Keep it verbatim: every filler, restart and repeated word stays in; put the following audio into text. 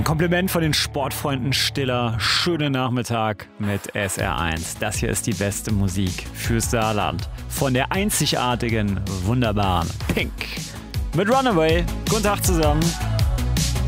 Kompliment von den Sportfreunden Stiller. Schönen Nachmittag mit S R eins. Das hier ist die beste Musik fürs Saarland. Von der einzigartigen, wunderbaren Pink. Mit Runaway. Guten Tag zusammen.